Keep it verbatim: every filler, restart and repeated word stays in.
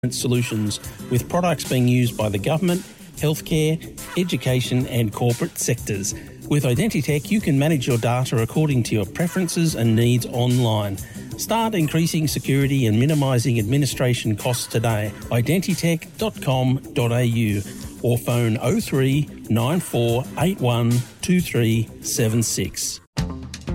solutions, with products being used by the government, healthcare, education and corporate sectors. With Identitech, you can manage your data according to your preferences and needs online. Start increasing security and minimising administration costs today. identitech dot com dot a u or phone oh three nine four eight one two three seven six.